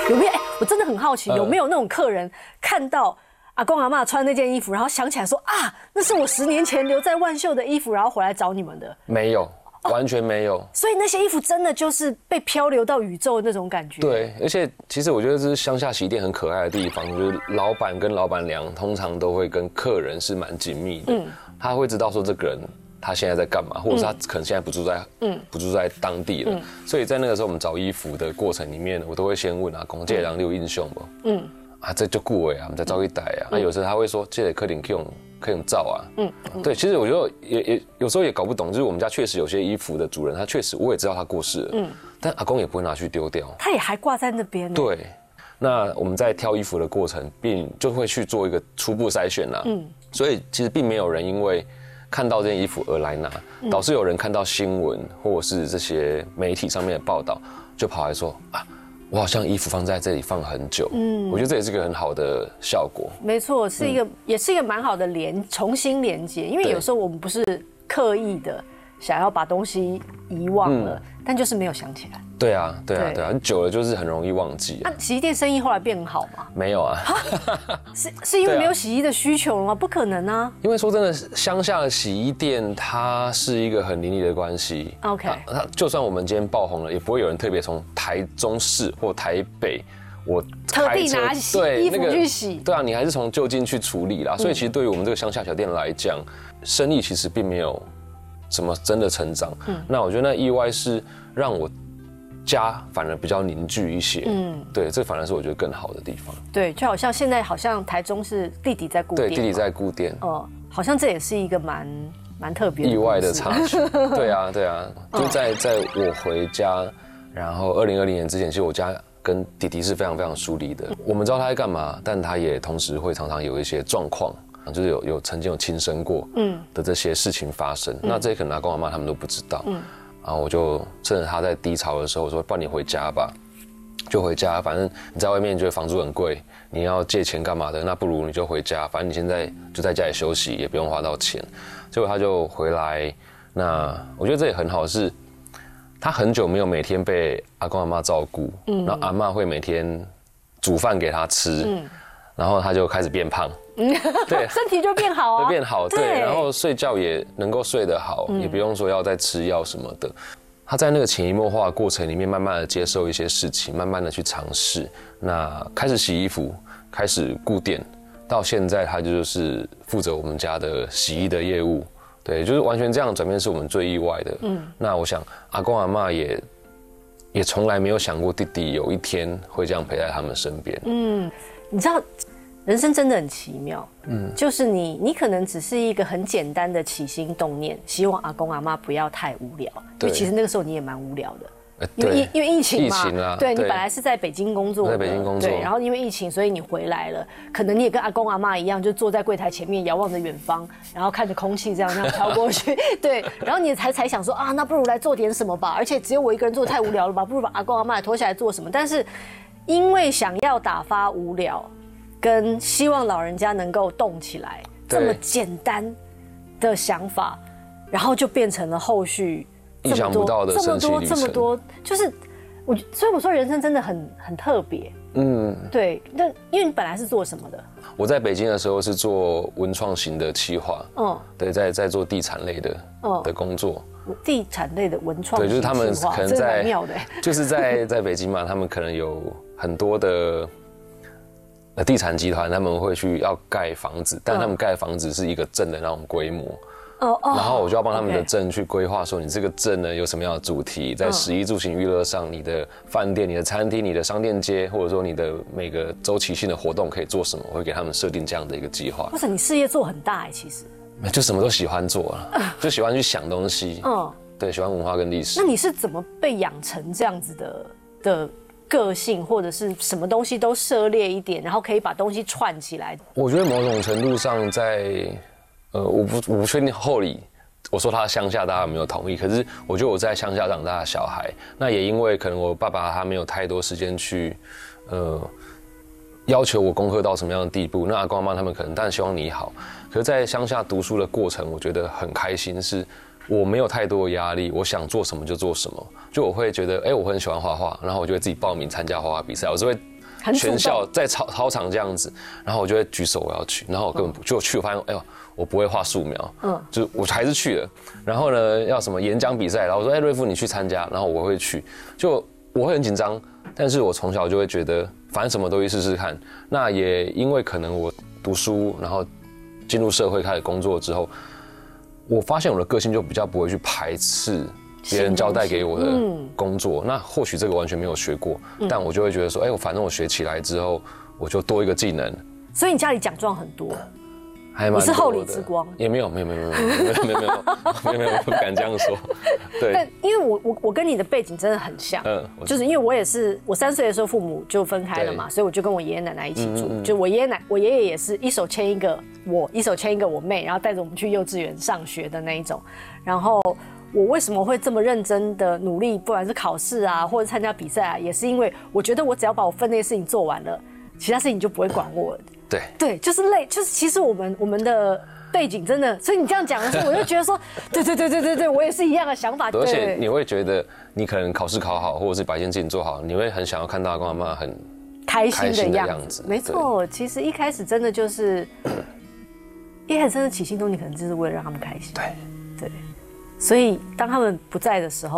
有没有？我真的很好奇，有没有那种客人看到阿公阿嬷穿那件衣服，然后想起来说啊，那是我10年前留在万秀的衣服，然后回来找你们的？ 没有，完全没有。 所以那些衣服真的就是被漂流到宇宙的那种感觉。 对，而且其实我觉得这是乡下洗衣店很可爱的地方，就是老板跟老板娘通常都会跟客人是蛮紧密的，他会知道说这个人他现在在干嘛，或者是他可能现在不住在当地了，所以在那个时候我们找衣服的过程里面，我都会先问阿公，这人你有印象不？这就顾伟啊，我们在找一代啊，有时候他会说这可能可以用照啊，对，其实我觉得也有时候也搞不懂，就是我们家确实有些衣服的主人，他确实我也知道他过世了，但阿公也不会拿去丢掉， 他也还挂在那边。 对，那我们在挑衣服的过程，就会去做一个初步筛选啦，所以其实并没有人因为看到这件衣服而来拿，倒是有人看到新闻或者是这些媒体上面的报道，就跑来说啊，我好像衣服放在这里放很久，我觉得这也是一个很好的效果。 没错，也是一个蛮好的重新连接，因为有时候我们不是刻意的想要把东西遗忘了，但就是没有想起来。 对啊，久了就是很容易忘记。 那洗衣店生意后来变很好吗？ 没有啊， 是因为没有洗衣的需求了吗？不可能啊。 因为说真的，乡下的洗衣店它是一个很邻里的关系。 OK， 就算我们今天爆红了，也不会有人特别从台中市或台北，我特地拿衣服去洗。 对啊，你还是从就近去处理啦。所以其实对于我们这个乡下小店来讲，生意其实并没有什么真的成长。那我觉得那意外是让我家反而比较凝聚一些，对，这反而是我觉得更好的地方。 对，就好像现在好像台中是弟弟在顾店， 对，弟弟在顾店， 好像这也是一个蛮特别意外的插曲。对啊，就在我回家，然后2020年之前，其实我家跟弟弟是非常非常疏离的。我们知道他在干嘛，但他也同时会常常有一些状况，就是有曾经有轻生过的这些事情发生。那这些可能阿公阿嬷他们都不知道。然后我就趁着他在低潮的时候，我说：“不然你回家吧，就回家。反正你在外面觉得房租很贵，你要借钱干嘛的？那不如你就回家，反正你现在就在家里休息，也不用花到钱。”结果他就回来。那我觉得这也很好，是他很久没有每天被阿公阿嬷照顾，然后阿嬷会每天煮饭给他吃，然后他就开始变胖。对， 身体就变好啊， 就变好，对，然后睡觉也能够睡得好，也不用说要再吃药什么的。他在那个潜移默化的过程里面，慢慢的接受一些事情，慢慢的去尝试。那开始洗衣服，开始顾店，到现在他就是负责我们家的洗衣的业务。对，就是完全这样的转变是我们最意外的。那我想阿公阿嬷也从来没有想过弟弟有一天会这样陪在他们身边。 你知道。人生真的很奇妙，就是你可能只是一个很简单的起心动念，希望阿公阿嬷不要太无聊，因为其实那个时候你也蛮无聊的，因为疫情嘛，对你本来是在北京工作的， 在北京工作， 对，然后因为疫情，所以你回来了，可能你也跟阿公阿嬷一样，就坐在柜台前面，遥望着远方，然后看着空气这样飘过去，对，然后你才想说啊，那不如来做点什么吧，而且只有我一个人做太无聊了吧，不如把阿公阿嬷拖下来做什么？但是因为想要打发无聊。跟希望老人家能够动起来，这么简单的想法，然后就变成了后续意想不到的神奇旅程。 这么多，就是所以我说人生真的很特别。对，那因为你本来是做什么的？ 我在北京的时候是做文创型的企划，对，在做地产类的工作。 地产类的文创， 对，就是他们可能在， 就是在北京嘛，他们可能有很多的。地产集团他们会去要盖房子，但他们盖的房子是一个镇的那种规模，然后我就要帮他们的镇去规划，说你这个镇呢有什么样的主题，在食衣住行娱乐上，你的饭店、你的餐厅、你的商店街，或者说你的每个周期性的活动可以做什么，我会给他们设定这样的一个计划。 或者你事业做很大其实就什么都喜欢做了，就喜欢去想东西，对，喜欢文化跟历史。 那你是怎么被养成这样子的个性，或者是什么东西都涉猎一点，然后可以把东西串起来？我觉得某种程度上在，我不确定后里我说他乡下大家有没有同意，可是我觉得我在乡下长大的小孩，那也因为可能我爸爸他没有太多时间去，要求我功课到什么样的地步，那阿公阿嬷他们可能当然希望你好，可是在乡下读书的过程，我觉得很开心是。我没有太多的压力，我想做什么就做什么。就我会觉得，我很喜欢画画，然后我就会自己报名参加画画比赛。我是会全校在操场这样子，然后我就会举手我要去，然后我根本不就去，我发现哎呦我不会画素描，就我还是去了。然后呢要什么演讲比赛，然后我说哎瑞夫你去参加，然后我会去，就我会很紧张，但是我从小就会觉得反正什么都去试试看。那也因为可能我读书，然后进入社会开始工作之后，我发现我的个性就比较不会去排斥别人交代给我的工作。那或许这个完全没有学过，但我就会觉得说，哎，反正我学起来之后，我就多一个技能。 所以你家里奖状很多。 还蛮多的， 你是厚礼之光， 也没有，不敢这样说。对， 但因为我跟你的背景真的很像，就是因为我也是，我3岁的时候父母就分开了嘛，所以我就跟我爷爷奶奶一起住，就我爷爷也是一手牵一个我，一手牵一个我妹，然后带着我们去幼稚园上学的那一种。然后我为什么会这么认真的努力，不管是考试啊，或者参加比赛啊，也是因为我觉得我只要把我分内的事情做完了，其他事情就不会管我了。对，就是就是其实我们的背景真的，所以你这样讲的时候，我就觉得说，对，我也是一样的想法。 而且你会觉得，你可能考试考好，或者是把一件事情做好，你会很想要看到阿公阿嬤很开心的样子。没错，其实一开始真的就是，一开始真的起心动念，可能就是为了让他们开心。对，所以当他们不在的时候。